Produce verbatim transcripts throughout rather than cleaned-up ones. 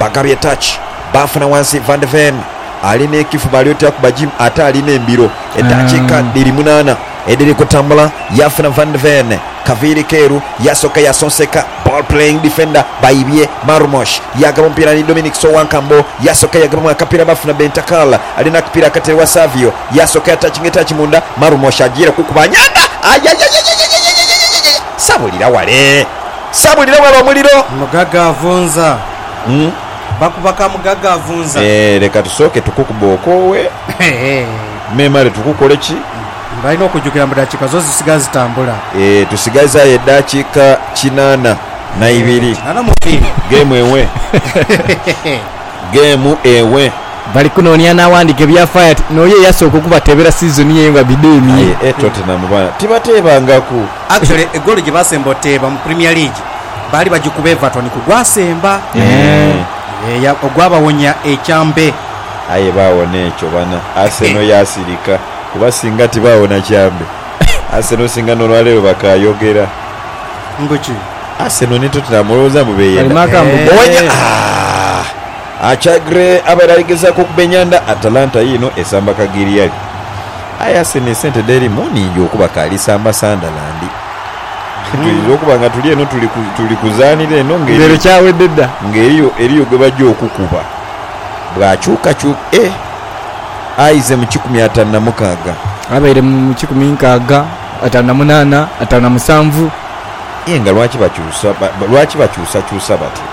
bagabye touch bafuna wansi Van de Ven alina ekifuba alyotera ku bajimu ate alina embiro eddakiika bbiri munaana ediri kutambula yafuna Van de Ven Kaviri Keru yasoka yasonseka ball playing defender baibye Marmosh yagaba mpira ni Dominic Sowankambo yasoka yagaba akapira bafuna Bentakala alina akapira akatewa Savio yasoka touching touch munda Marmosh agira kukubanyanda sabulira wale sabulira wale muliro Mugaga avunza mm? bakubaka Mugaga avunza eh leka tusoke tukukubokowe memale tukukole ki balina okujjukira mu dakiika zo zisigaza zitambula eh tusigaza eddakiika kinaana na ibiri nana mufiri game ewe game ewe bali kunonya nawandike byafaya noye yasooka okubatebera season ye nga bidemi eh Tottenham bana tibatebangaku actually egolo gye basemba oteba mu Premier League bali bagikuba Everton kugwasemba eh ya ogwabawonya ekyambe aye bawona ekyo bana Arsenal yasirika kuba singa tibawona kyambe Arsenal singa nolwalero bakayogera ngoki Arsenal ne Tottenham olowooza mubeyenda onya achagre abarageza kukubenyanda Atalanta yino esamba kagiriyali aya Arsenal sente deri moni okuba kali samba Sunderland tulizo kuba nga tuli eno tuli tuli kuzanira eno ngeri kyawedda ngeriyo eriyo gwe bajja okukuba bwakyuka kyuka eh aize mu kikumi ataano na mukaaga abaire mu kikumi nkaaga ataano na munaana ataano na musanvu yenga lwaki bakyusa lwaki bakyusa kyusa batyo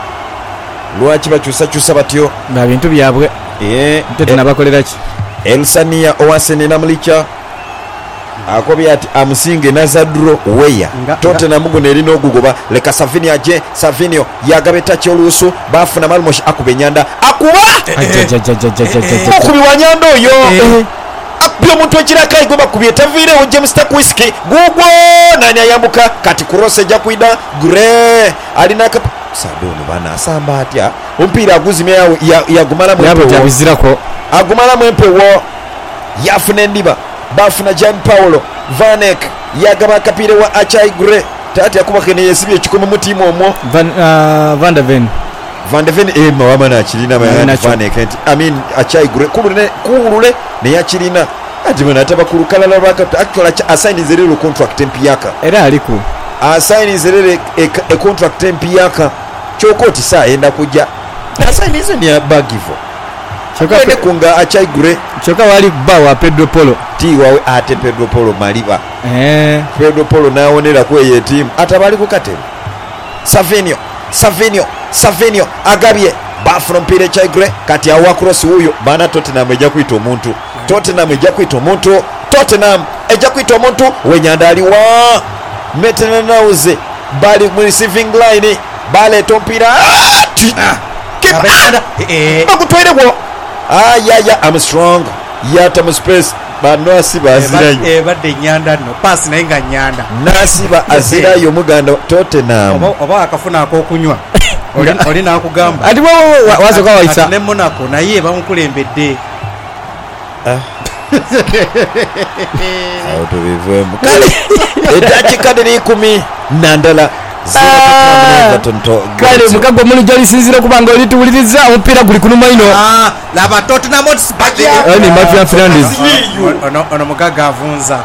lwaki bakyusa kyusa batyo nga bintu byabwe eh tete nabakolera ki Elsania Owasene namlicha akobya ati amusinge Nazadro weya Tottenham muguno erina ogugoba leka Savinio aje Savinio yagabeta kyolusu bafuna Malmosh akubenyanda akuba okubi wanyando yo akubye omuntu ekiraka igwe bakubye tavire o James Takwiski gugwo nani ayambuka kati kurose jakuida gre alina kap sadono bana asamba atya ompira aguzime ya yagumala mu yabo tabizirako agumala mu empewo yafuna endiba bafuna Jean Paulo Vanek yagaba akapire wa Achai Gre tati yakubakene yesibye ekikomo mu timu omwo Van uh, Van de Ven Van de Ven eh mawama na chilina mayani Vanek I mean Achai Gre kulune kulule ne yachilina ati mwana tabakulukala la baka actually assign zerero contract empiyaka era aliku assign zerere e, e contract empiyaka chokoti saa enda kuja assign hizo ni abagivo Choka kunga Achai Gre choka wali bawa Pedro Polo ti wawe ate Pedro Polo maliba eh Pedro Polo naonera kweye team atabali kukate Savinio Savinio Savinio agabye ba from Pire Achai Gre kati awa cross huyo bana Tottenham eja kuita omuntu Tottenham eja kuita omuntu Tottenham eja kuita omuntu wenyandali wa metena nauze bali mu receiving line bale tompira abenda eh bakutwere gwo ayaya Armstrong yata mu space bano asiba azirayo eh badde nyanda no pass naye nga nyanda nasiba azirayo muganda Tottenham oba oba akafuna akokunywa oli oli nakugamba ati wo wazo kwa waisa ne Monaco naye bamukulembedde ah auto bivemo kale edakika diri kumi nandala kale mukago muli jali sinzira kubanga oli tuwuliriza omupira guli kunuma ino ah laba Tottenham Hotspur ani Mafia Fernandes ono ono mugaga avunza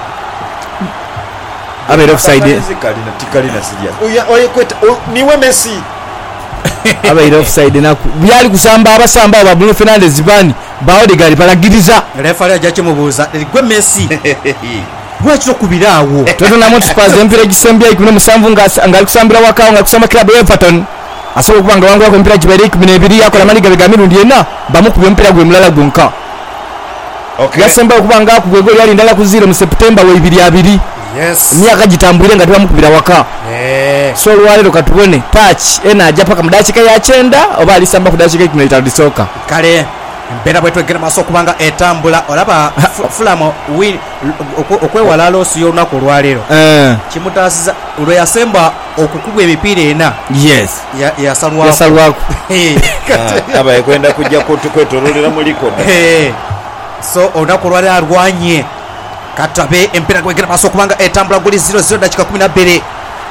abe offside kalina tikalina sidia oya oye kweta niwe Messi abe offside naku byali kusamba abasamba aba Bruno Fernandes bani baode gali palagiriza refa ajache mubuza gwe Messi gwachiro kubirawo Tottenham Hotspur empira gisembya ikuno musanvu nga ngali kusambira wakawo nga kusamba club Everton asobola kubanga wangu wako empira kibere kumi na ebiri yakola maliga begamiru ndiena bamukubye empira gwe mulala gwonka okay yasemba kubanga ku gwe yali ndala ku zero mu September we ibiri abiri yes myaka gitambulire nga tibamukubira waka eh so lwalero katubone touch ena aja paka mudachika ya chenda oba alisamba kudachika kino itadisoka kale mpera bwetu egera maso kubanga etambula olaba fulamo win okwewala losi yo nako lwalero eh kimutasiza ulwe yasemba okukubwa emipira ena yes ya yasalwa yasalwa aba ekwenda kujja kutu kwetololera muliko eh so onako lwalero arwanye katabe empira kwegera maso kubanga etambula guli zero zero dakika kumi na bbiri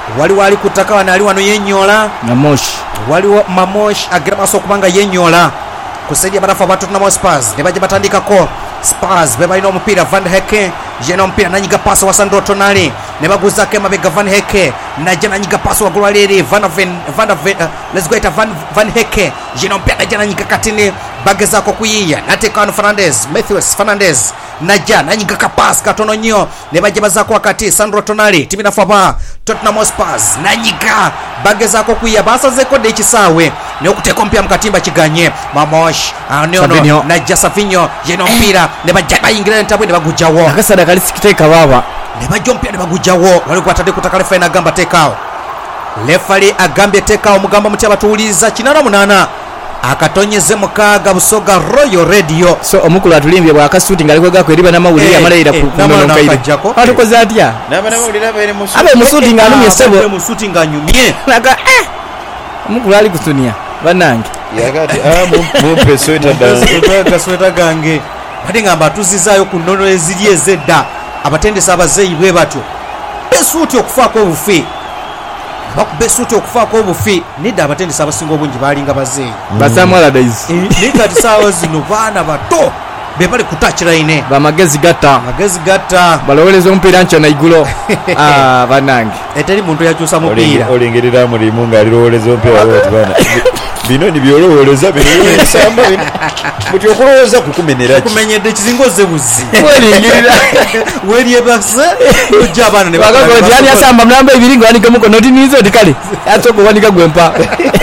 waliwo ali ku ttaka wano ali wano yenyola Mamosh waliwo Mamosh agera maaso okubanga yenyola ku saidi abarafu aba Tottenham Spurs ne bajja batandikako Spurs be balina omupiira Van Heke yena omupiira nanyiga paasi wa Sandro Tonali ne baguzako emabega Van Heke najja nanyiga paasi waggulu waleeri Van Ven Van Ven uh, let's go ita Van Van Heke yena omupiira najja nanyiga katini bagezaako kuyiiya nateeka wano Fernandez Matthews Fernandez najja nanyiga kapaasi katono nnyo ne bajja bazaako wakati Sandro Tonali timirafu aba Tottenham Spurs nanyiga bagezaako kuyiiya basazeeko dde ekisaawe n'okuteeka omupiira mu katimba kiganye Mamosh anono najja Savinho yena omupiira ne bajja bayingira entabwe ne bagujjawo akasada kali sikiteeka baba ne bajja omupiira ne bagujjawo wali kwatadde kutaka lefa ina agamba teekaawo lefali agambye teekaawo mugamba muti abatuwuliriza kinana munaana akatonyeze mukaaga Busoga Royal Radio so omukulu atulimbye bwakasuuti nga alikwegako eri banamawulire amaleyira kunonokaire atukoze atya abe musuuti nga anumye sebo musuuti nga anyumye naga omukulu ali kusunia bannange mumpe sweta gange ate ngamba atuzizaayo ku nnono eziri ezedda abatendesa abazeeyi bwe batyo besuuti okufaako obufi besuuti okufaako obufi nidda abatendesa abasinga obungi baalinga bazeeyi basamwaladaizi naye kati saawa zino baana bato be bali ku touchline bamagezi gatta magezi gatta balowoleza omupiira nkyo naiggulo bannange eteri muntu yakyusa mupiira olengerera mulimu ng'alirowoleza omupiira wetibana bino nibyolowoleza binosamba bino muti okulowooza kukumenera ki kumenyedde ekizinga oze buzi welingirira weryebase ojja abaana ne bagagoti ani asamba mulamba ebiri nga wanika mukono otiniiza oti kale asooka owanika gwempa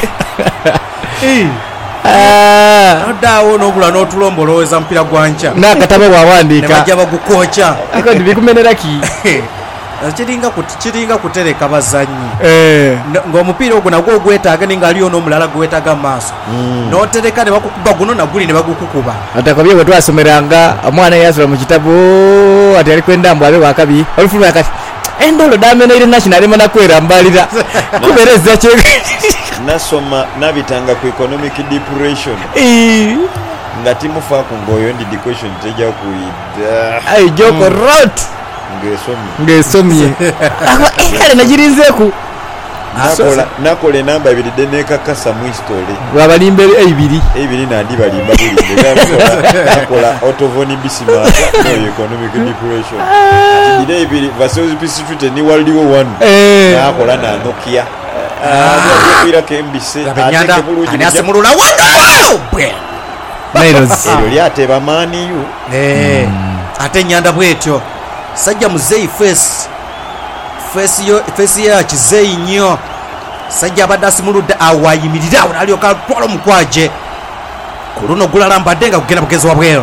oddaawo n'obula n'otulomba olowooza mupiira gwanca n'akatabo bwawandiika ne bajja bagukooca akodi bikumeneraki kiringa kiringa kutereka bazanyi ng'omupiira ogwo nagwo ogwetaaga ne ng'aliyo n'omulala gwetaaga mu maaso n'otereka ne bakukuba guno naguli ne bagukukuba atakabye bwe twasomeranga omwana yasula mu kitabu ati ali kwendambu abe wakabiri olufuluma kati endolo damenaire national emana kwerambalira kubereza kye nasoma nabitanga ku economic depression nga timufaako ng'oyo ndi depression tejja kuyidda ai joko rot ng'esomye kale nagirinzeeku nakola enamba ebiri de nekakasa mu history babalimba ebiri ebiri nandi balimba bulinde nakola otovoni bisimata no economic depression ati ebiri vasozi pisitute ni world war one nakola na Nokia kwira kembise ate bulungi ani asemulula wando bwe Nairobi ero lyate bamani yu eh ate nyanda bwetyo sajja muzeyi face face yo face ya kizeyi nnyo sajja abadasi muludde awayimirira awo alyoka twala omukwaje ku luno gulalambadde nga kugenda bugezi wa bwero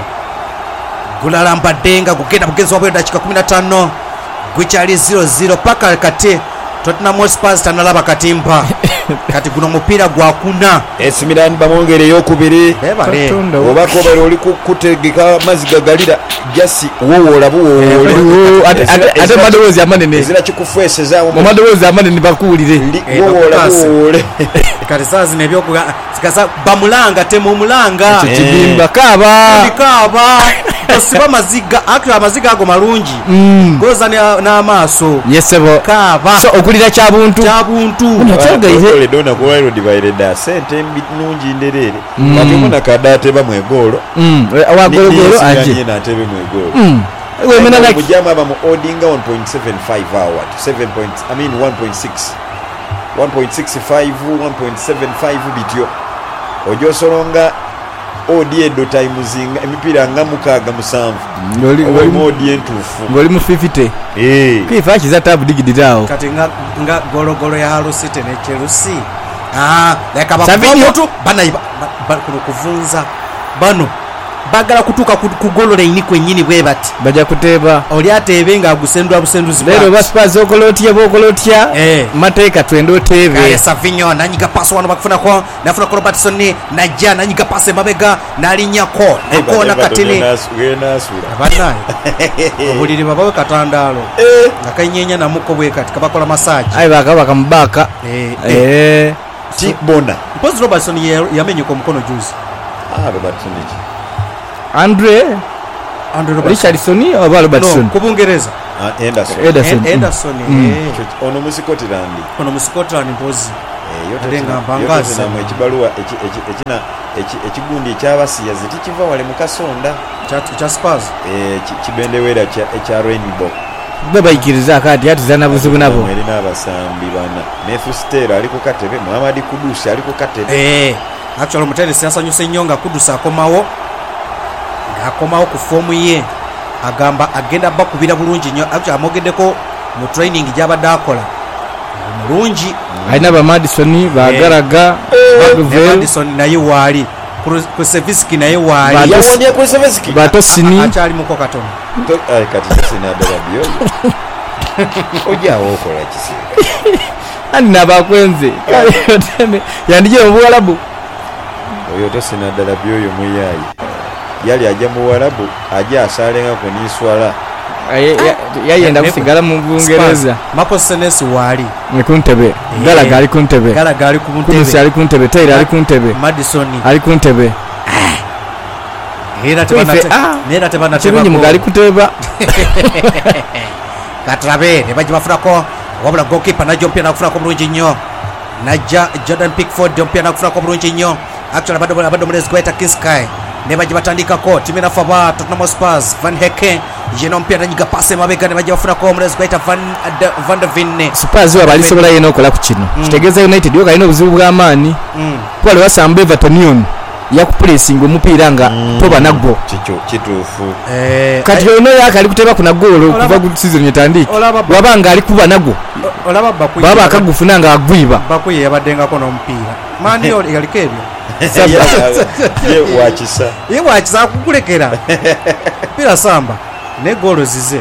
gulalambadde nga kugenda bugezi wa bwero dakika kumi na ttaano gwikyali zero zero paka kati Tottenham Spurs tanalaba katimba kati guno mupiira gwakuna Esimiran bamwongere eyokubiri obako bali oli kutegeka mazi gagalira jasi wowola buwowole ate madowoozi amanene ezira kikufweesezaawo mu madowoozi amanene bakuwulire wowola buwowole kati saa zino ebyokuga sikasa bamulanga temumulanga kibimba kaaba kaaba osiba maziga akyo amaziga ago malungi goza n'amaaso yesebo kaaba so okulira kyabuntu kyabuntu ole dona kuwairo divided sente nungi nderere batumuna kadate bamwegolo awagologolo anje natebe mwegolo we mena like mujama ba mu odinga one point seven five hour seven point I mean one point six one point six five one point seven five bityo ojo solonga odiedo time zinga emipira nga mukaga musanvu ngoli ngoli mu odientufu ngoli mu fifty eh kifa kiza tab digidao kati nga nga golo golo ya Hull City ne Chelsea ah leka bakutu bana kuno kuvunza bano bagala kutuka ku golo leini kwenyini bwe bati baja kuteba oli atebe nga agusendwa busenduzi lero baspazo okolotia bokolotia eh mateka twendo tebe ya Savinho nanyiga paso wano bakufuna ko nafuna ko Robertson najja nanyiga pase mabega nalinyako akona katini gena sura bana obuliri babawe katandalo eh nakanyenya namuko bwe kati kabakola massage ai baka bakambaka eh eh Tikbona Post Robertson yamenye ko mukono juzi ah Robertson Andre Andre Robertson Richardson oba Robertson no kubungereza Anderson Ederson Anderson ono mu Scotland ono mu Scotland mpozi yotenamu ekibaluwa ekina ekigundi ekyabasiyazi tikiva wale mu Kasonda kya Spurs kibendewera ekya Rainbow babayikiriza akati atuzana buzibu nabo eri n'abasambi bana Matthew Stella ali ku katebe Muhammad Kudus ali ku katebe eh actually omuteresi asanyuse nnyo nga Kudus akomawo ng'akomawo ku fomu ye agamba agenda bakubira bulungi nnyo actually amogeddeko mu training gy'abadde akola mulungi alina ba Madison bagaraga Madison naye waali ku Seviski naye waali yawonye ku Seviski batosini akyali muko katono ai kati sina dala byo ojawo okola kisi ani nabakwenze yandije mu Buwarabu oyo tosina dala byo yo muyayi yali ajja mu Buwarabu ajja asalenga ku niswala yayenda kusigala mu Bungereza Mapo Senesi waali kuntebe galaga ali kuntebe galaga ali kuntebe Kudus ali kuntebe Taylor ali kuntebe Madison ali kuntebe era tebana nera tebana tebana mugali kuteba katrabe ne baje bafunako wabula goalkeeper najjo mpya nakufunako bulungi nnyo najja Jordan Pickford mpya nakufunako bulungi nnyo actually bado bado mulezi kweta Kiskai ne baje batandikako timina faba Tottenham Spurs Van Heke jeno mpya nanyiga passe mabega ne baje bafunako mulezi kweta Van Van de Vinne Spurs wa bali sobola yeno kola ku kino kitegeza United yo kalina obuzibu bw'amaani kwali wasamba Everton Union yakupressing omupiira nga toba nagwo kicho kituufu eh kati ono yakali kuteba kuna goal kuva ku season yetandiki wabanga ali kuba nagwo olaba bakuyi baba akagufuna nga agwiba bakuyi yabadenga no omupiira mani oli yalikebyo ye wachisa ye wachisa kukulekera pira samba ne goal zize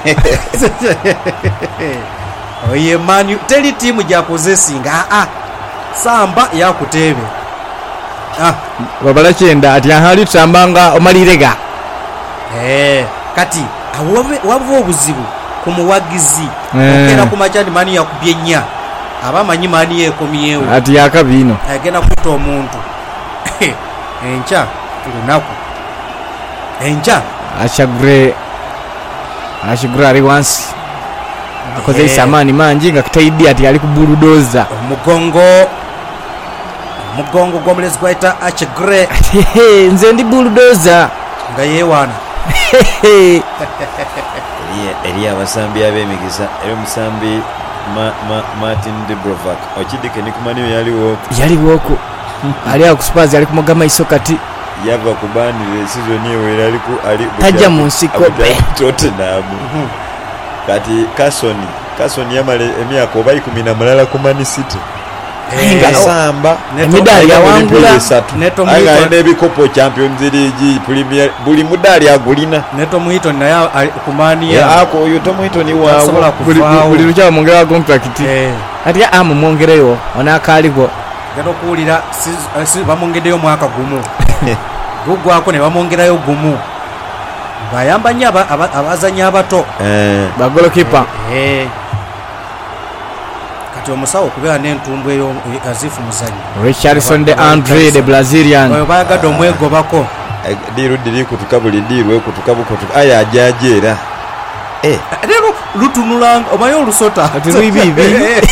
oye mani teli timu ja possessing a a samba yakutebe ah babala kyenda ati ahali tambanga omalirega eh kati awobe wabo obuzibu kumuwagizi okera kumachani mani yakubyenya abamanyi mani yekomyewo ati yakabino agenda kuta omuntu encha lunaku encha achagre achagre ali once akoze isamani manji nga kitaidi ati ali kuburudoza omugongo mugongo gomulezi gwaita achagre nze ndi burudoza nga yewana eri abasambi ab'emikisa eri omusambi Martin Dubravka okidike nikumaniyo yaliwo yaliwoko ali akusipazi ali kumugama iso kati yava kubanire season yewe ali ku ali tajja mu nsiko Tottenham kati Kasoni Kasoni yamale emyaka oba ikumi na mulala ku Man City samba medali ya wangula neto muhito nebikopo Champions League Premier buli mudali agulina neto muhito na kumani ya ako oyo to muhito ni wa buli lucha mongera contract ati amu mongereyo ona akaliko gado kuulira si bamongedeyo mwaka gumu gugwa ako ne bamongerayo gumu bayamba nyaba abazanya abato eh ba goalkeeper eh omusawo kubera n'entumbu eyo azifu muzanyi Richardson de Andre de Brazilian oyo bayagada omwego bako diru diri kutuka buli diru kutuka bukutuka aya ajajera eh lero lutunulanga omayo olusota atibibi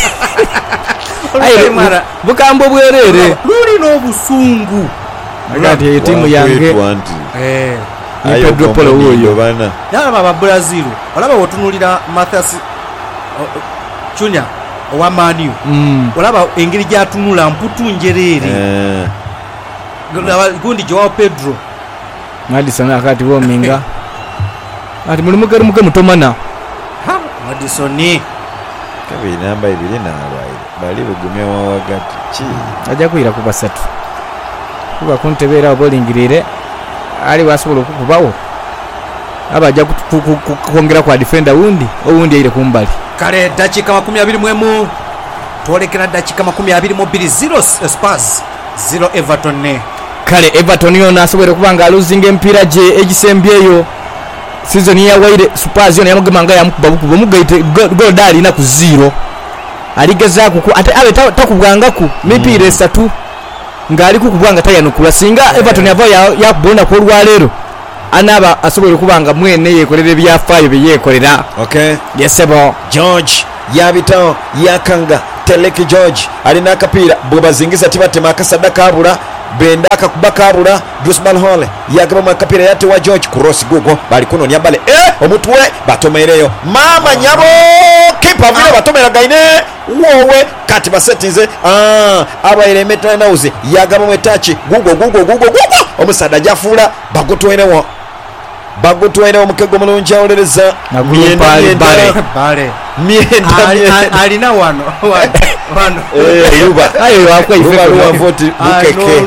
ayo mara bukambo bwerere luli n'obusungu agati timu yange eh ayo Pedro Polo uyo bana yaba aba Brazil olaba wotunulira Matthias Cunha owa Manu mm. olaba engeri gyatunula mputunjerere eh gundi Joao Pedro Madison akati wo minga ati mulimu gari muke mutomana ha Madison ni kabi namba ibiri na abaye bali bugumya wa wagati chi ajja kuira ku basatu kuba kuntebera obolingirire ali wasobola okukubawo abajja kongera kwa defender wundi owundi aire kumbali kale dakika makumi abiri mu emu twolekera dakika makumi abiri mu bbiri zero Spurs zero Everton ne kale Everton yona asobole kubanga losing empira je egisembyeyo season ya waire Spurs yona yamugamba ya mukuba bukuba mugaite goal dali na ku zero aligeza ku ate abe takubwanga ku mipira esatu ngali ku kubwanga tayanukula singa Everton yava ya kubona ko lwalero anaaba asobola okuba nga mwene yeekolera ebyafaayo bye yeekolera. Okay. Yesebo George yabitawo yakanga Teleki George alina akapiira bwe bazingiza tibatema akasada kabula benda akakuba kabula Drusman Hall yagaba mu akapiira yatewa George cross gugo bali kunonya bale eh omutwe batomereyo mama nyabo kipa vile batomera gaine wowe kati basetize ah aba ile metra nauze yagaba mu tachi gugo gugo gugo gugo omusada jafula bagotwenewo bagotwenewo mukego mulungi awoleleza bale bale mienda alina wano wano eh yuba ayo wakwa yuba ifeko luwa voti bukeke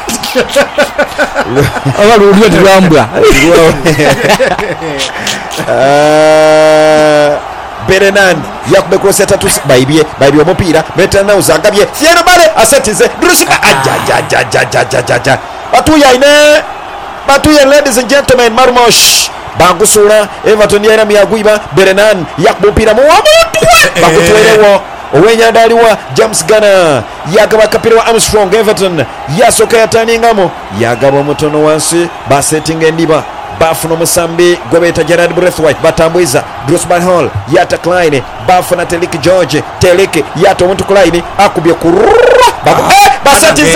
aba luwa tilwambwa Berenan yakube cross ya tatu baibie baibie omupira metana uzagabye Fiero bale asetize Drusba ajajajajajajaja batuya ine batuya ladies and gentlemen Marmosh bagusula Everton yana miyagwiba Berenan yakube upira mu wamuntu bakutwerewo owenyandaliwa James Gunner yagaba kapira wa Armstrong Everton yasoka yataningamo yagaba omutono wansi basetinga endiba bafuna omusambi gwe beta Gerard Braithwaite batambwiza Drusman Hall yata Klein bafuna Teleki George Teleki yata omuntu Klein akubye kurra basatize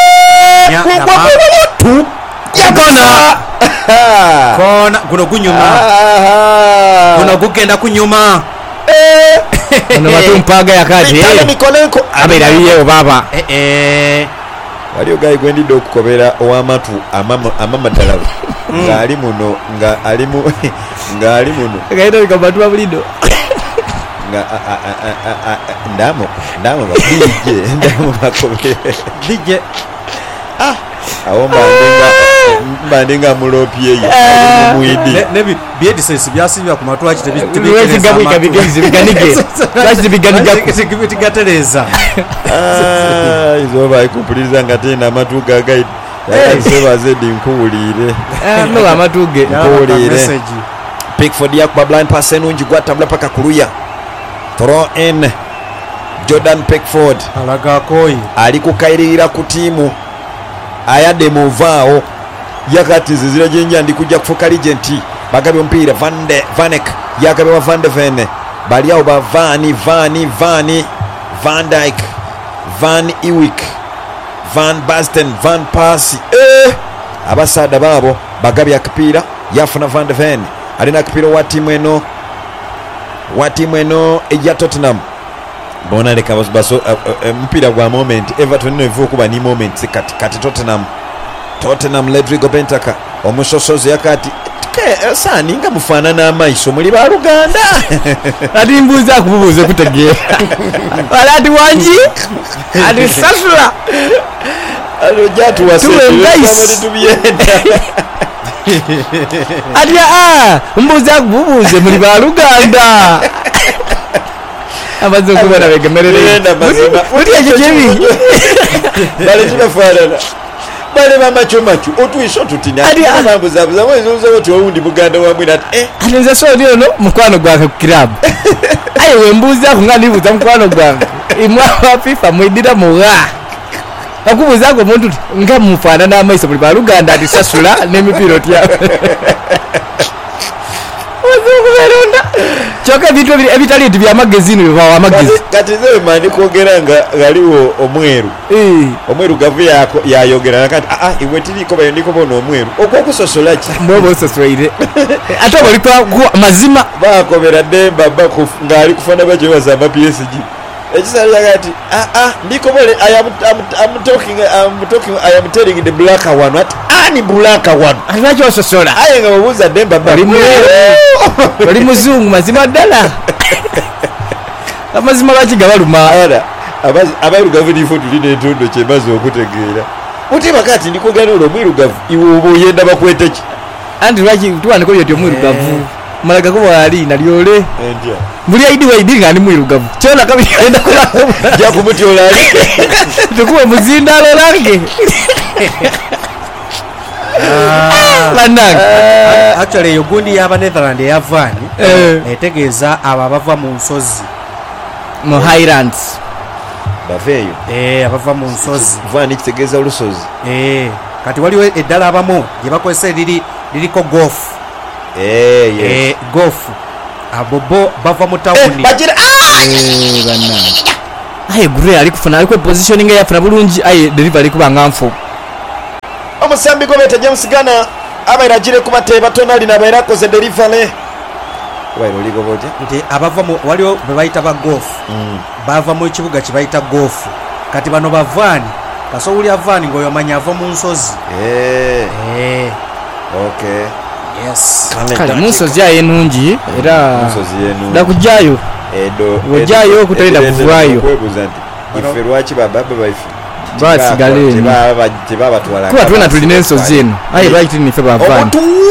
tu yakona kona guno gunyuma guno gugenda kunyuma ono batumpaga yakati Vitali Nikolenko aberabiyewo baba eh eh waliyo gayi gwendidde okukobera owamatu amamadalawe nga ali muno nga ali mu nga ali muno gaita bikabatwa bulido nga ndamo ndamo badije ndamo bakobera dije ah awo mbandinga mbandinga mulopye ye muidi nebi biedisesi byasibya ku matwachi tebitekereza bika bigenzi biganike bachi biganika kutigatereza ah izo bayi kupuliriza ngatenda amatuga gaidi yakaseba zedi nkuulire eh no amatuge nkuulire Pickford yakuba blind pass enungi gwatambula paka kuluya throw in Jordan Pickford alaga koi ali kukairira ku timu ayade muvao yakati zizira jenja ndi kujja kufuka legend bagabe mpira Van de Vanek yagabe wa Van de Ven bali yao ba Vani Vani Vani Van Dijk Van Iwik Van Basten Van Persie eh abasada babo bagabe akapira yafuna Van de Ven alina akapira wa timu eno wa timu eno eja Tottenham bona leka baso mpira gwa moment Everton no ivu kuba ni moment kati kati Tottenham Tottenham Ledrigo Bentaka omusosozi yakati ke sani nga mufanana amaiso muri ba Luganda ati mbuza kububuze kutegera alati wanji ati sasula alo jatu wasete tubiyenda ati ah mbuza kububuze muri ba Luganda abazo kubera begemerere yenda mazima uri ejejebi bale tunafarana bale mama chomachu otwisho tutina ati mambo zabuza wezo zo to undi Buganda wa mwina eh aneza so ndio no mukwano gwake ku club ayo wembuza kungani buza mukwano gwake imwa wa FIFA mwidira muga akubuza ko muntu nga mufana na maiso bali ba Luganda ati sasula nemipiro tya choka vitu ebitali tibya magazine bibawa magazine kati ze mani kogeranga galiwo omweru eh omweru gavu yako yayogera kati ah ah iwe tili ko bayondiko bono omweru okukusosola ki mbobo sosoire ate bali kwa mazima bakobera demba bako ngali kufana baje bazamba P S G ekisala kati ah ah ndiko bole I am I'm talking I'm talking I am telling the black one what ani black one anacho sosola aye ngabuza demba bali bali muzungu mazima dala amazima bakigabaluma ara abazi abarugavu difo tuline entondo kyebazo okutegeera uti bakati ndiko ganolo mwirugavu iwo boyenda bakwete ki andi lwaki tuwaniko byotyo mwirugavu malaga ko wali nalyole endia muri aidi wa idinga ni mwirugavu cyona kabiri enda kula ja kumutyola ali tukuwe muzindalo lange Lanang actually yogundi yaba Netherland yavani etegeeza aba bava mu nsozi mu Highlands baveyo eh abava mu nsozi vani kitegeeza olusozi eh kati waliwo eddala abamu gye bakozesa eriri liriko golf eh yes. eh golf abobo bava mu tawuni bagira eh bana aye gure ali kufuna ali ku positioning yafuna bulungi aye delivery kubanga mfu omusambi gobeta James Gana abaira gire kubateba tonali na baira koze delivery wairo ligo bote nti abava mu waliwo bebayita ba golf mm. bava mu kibuga kibayita golf kati bano bavani kasowuli avani ngoyo manya ava mu nsozi eh eh okay yes kale munsozi aye nungi era munsozi yenu dakujayo edo ojayo kutalida kuvwayo kwebuza nti ife lwaki baba baife basigale tebaba tebaba twala kuba twena tulina ensozi eno aye lwaki nife bavani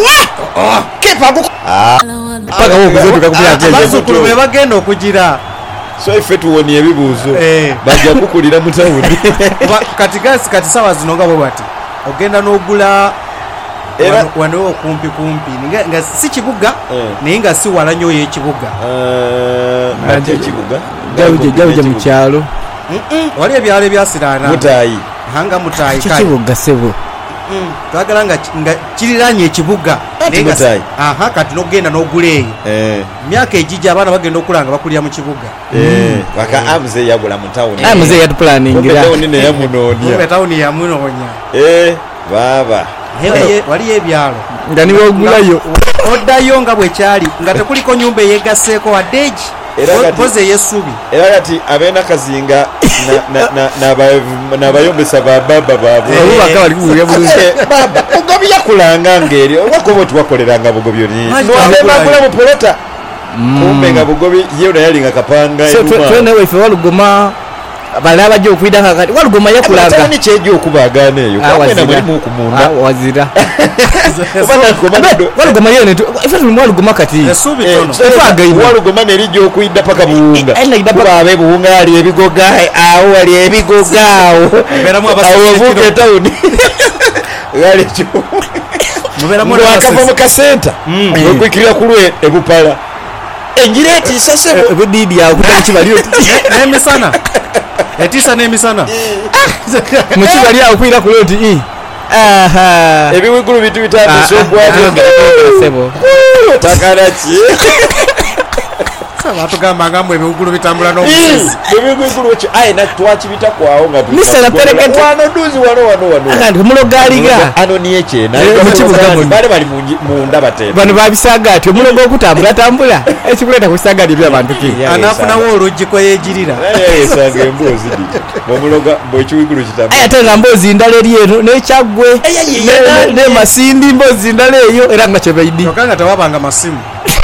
kepa guko ah paka wo kuzotuka kupya keje bazukulu be bagenda okugira so ife tuwoni ebibuzo eh bajja kukulira mu tawuni kati gasi kati sawa zino ngabo bati ogenda n'ogula era wano okumpi kumpi nga, nga si kibuga eh. naye nga si wala nnyo y'ekibuga uh, ate kibuga jawuje jawuje mu kyalo wali ebyalo ebyasiraana mutayi hanga mutayi kali kikibuga sebo twagala nga nga kiriranye ekibuga naye nga aha kati n'ogenda n'ogula eyo eh myaka ejija abaana bagenda okulanga bakulira mu kibuga eh waka amze yagula mu tawuni amze yatu planning ngira ira tawuni ne yamunonya mu tawuni ya munonya eh baba hewe wali ebyalo nga niwe ogulayo oddayo nga bwe kyali nga tekuliko nyumba eyegasseeko wadeji poze yesubi era kati abena kazinga n'abayombesa ba baba baabwe obubaka bali kubuya bulungi baba bugobi yakulanga ngeri wakobo tuwakoleranga bugobyo ni nwabemagula mu polota kumbe nga bugobi yeuna yalinga kapanga twene wefe walugoma bala abajja okwida kakati walugoma yakulanga tani kyejo okubagana eyo kwena muri mu kumunda wazira walugoma yene ife tuli walugoma kati esubi tono walugoma nerijo okwida paka buunga babe buunga ali ebigoga awo ali ebigoga awo beramu abasajja town gali cyo muberamu akava mu kasenta okwikirira kulwe ebupala enjireti sasebo ebididi ya kutaki kibaliyo nemisana etisa nemisana mukibali ya kwira kuloti i aha ebiwigulu bitu bitandise okwajonga sebo takarachi saba tugamba ngamwe ebiwigulu bitambula n'obusizi ebiwigulu kyo aye na twakibita kwawo nga misala perekete wano duzi wano wano wano akandi mulogaliga ano niye kyena bale bali mu ndaba tete bano babisaga ati omulogo okutambula tambula ekikuleta kusaga ndi abantu ki anafuna wo oluji ko yejirira eh saga embozi di bomuloga bwekiwigulu kitambula aya tena mbozi ndale lyeno nekyagwe ne masindi mbozi ndale eyo era nga kyebaidi okanga tawabanga masimu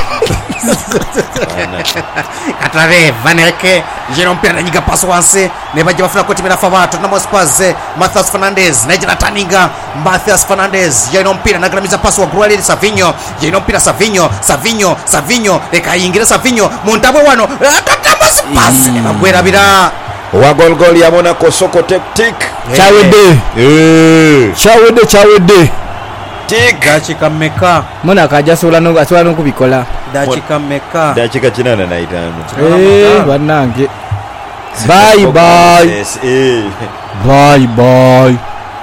Katrave Vaneke Jérôme Pierre Naniga passe wanse ne bajja bafuna ko timira fabato na Mospaze Matheus Fernandes na jina taninga Matheus Fernandes Jérôme Pierre nagramiza passe wa Bruel Savinho Jérôme Pierre Savinho Savinho Savinho eka yingira Savinho muntabwe wano tatamos passe ne bagwera bira wa gol gol ya Monaco soko tek tik chawede eh chawede chawede dakika mmeka Monaco ajasula no asula no kubikola dakika mmeka dakika kinana na itano eh banange bye bye yes eh bye bye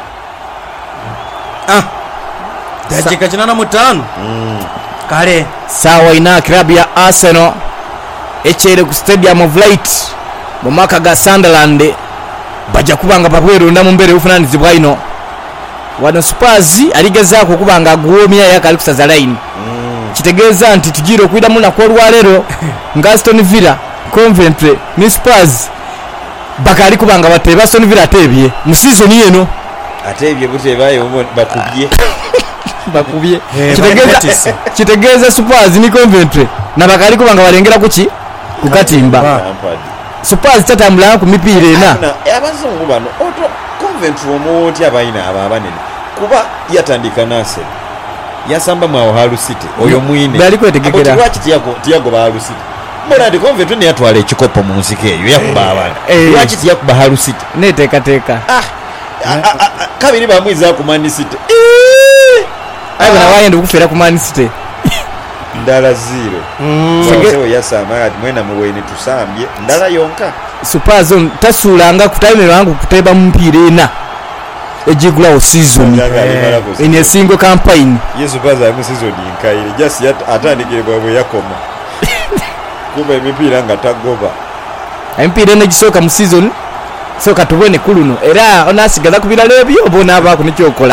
ah dakika kinana mutano mm. kale sawa ina klabu ya Arsenal echere ku Stadium of Light mu maka ga Sunderland bajja kubanga papwero ndamu mbere ufunanizibwa ino wano Spurs aligezaako kubanga aguomya yakali kusaza line mm. kitegeeza nti tujiro okwida muna kwa lwalero nga Aston Villa Coventry ni Spurs bakali kubanga bateba Aston Villa atebye mu season yeno atebye butebaye bakubye bakubye kitegeeza kitegeeza Spurs ni Coventry na bakali kubanga balengera kuki kukatimba Spurs tatambula ku mipiira ena abazungu bano oto Coventry omoti abayina aba abanene kuba yatandika nase yasamba mwa Hull City oyo mwine bali kwetegekera lwaki tiyago tiyago ba Hull City mbona ndi Coventry ne yatwala ekikopo mu nsike eyo yakuba abana lwaki tiyago ba Hull City ne teka teka ah kabiri bamwiza ku Man City ayi bana wayenda kufera ku Man City ndala zero sege yasamba ati mwena muwene tusambye ndala yonka Spurs tasulanga kutaime wangu kuteba mpira ena egigulawo season in a single campaign. Yesu baza mu season nkaire just yat atandikire bwe yakoma kuba emipiira nga tagoba emipiira negisooka mu season so katubone kuluno era onasigaza ku birala ebyo oba onaavaako nekyokola